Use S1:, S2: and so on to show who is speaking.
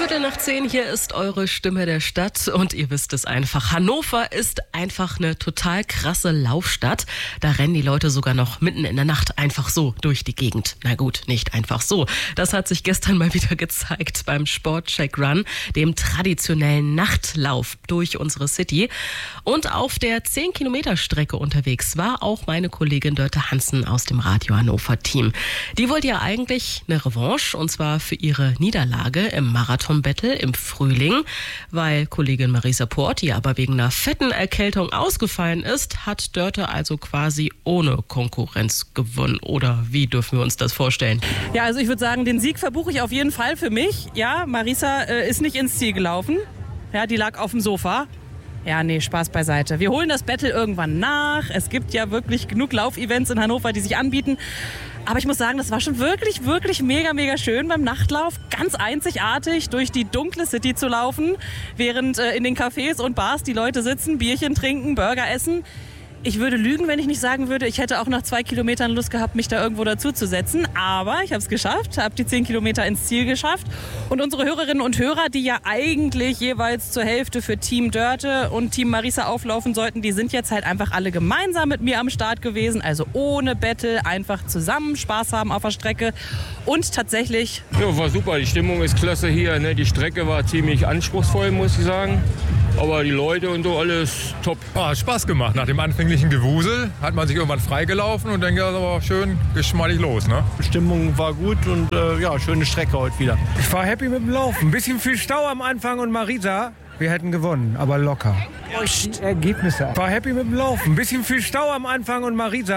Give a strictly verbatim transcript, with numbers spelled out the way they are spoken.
S1: Viertel nach zehn, hier ist eure Stimme der Stadt und ihr wisst es einfach. Hannover ist einfach eine total krasse Laufstadt. Da rennen die Leute sogar noch mitten in der Nacht einfach so durch die Gegend. Na gut, nicht einfach so. Das hat sich gestern mal wieder gezeigt beim Sportcheck Run, dem traditionellen Nachtlauf durch unsere City. Und auf der zehn Kilometer Strecke unterwegs war auch meine Kollegin Dörte Hansen aus dem Radio Hannover Team. Die wollte ja eigentlich eine Revanche, und zwar für ihre Niederlage im Marathon-Battle im Frühling. Weil Kollegin Marisa Port, die aber wegen einer fetten Erkältung ausgefallen ist, hat Dörte also quasi ohne Konkurrenz gewonnen. Oder wie dürfen wir uns das vorstellen?
S2: Ja, also ich würde sagen, den Sieg verbuche ich auf jeden Fall für mich. Ja, Marisa äh, ist nicht ins Ziel gelaufen. Ja, die lag auf dem Sofa. Ja, nee, Spaß beiseite. Wir holen das Battle irgendwann nach. Es gibt ja wirklich genug Laufevents in Hannover, die sich anbieten. Aber ich muss sagen, das war schon wirklich, wirklich mega, mega schön beim Nachtlauf. Ganz einzigartig durch die dunkle City zu laufen, während äh, in den Cafés und Bars die Leute sitzen, Bierchen trinken, Burger essen. Ich würde lügen, wenn ich nicht sagen würde, ich hätte auch nach zwei Kilometern Lust gehabt, mich da irgendwo dazu zu setzen. Aber ich habe es geschafft, habe die zehn Kilometer ins Ziel geschafft. Und unsere Hörerinnen und Hörer, die ja eigentlich jeweils zur Hälfte für Team Dörte und Team Marisa auflaufen sollten, die sind jetzt halt einfach alle gemeinsam mit mir am Start gewesen. Also ohne Battle, einfach zusammen Spaß haben auf der Strecke. Und tatsächlich...
S3: Ja, war super. Die Stimmung ist klasse hier. Ne? Die Strecke war ziemlich anspruchsvoll, muss ich sagen. Aber die Leute und so, alles top.
S4: Ah, Spaß gemacht. Nach dem anfänglichen Gewusel hat man sich irgendwann freigelaufen und dann ging es aber schön geschmeidig los. Ne?
S5: Die Stimmung war gut und äh, ja, schöne Strecke heute wieder.
S6: Ich war happy mit dem Laufen. Ein bisschen viel Stau am Anfang und Marisa, wir hätten gewonnen, aber locker. Die Ergebnisse. Ich war happy mit dem Laufen. Ein bisschen viel Stau am Anfang und Marisa.